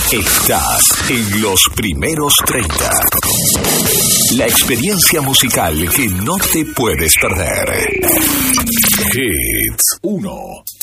Estás en los primeros 30. La experiencia musical que no te puedes perder. Hits 1.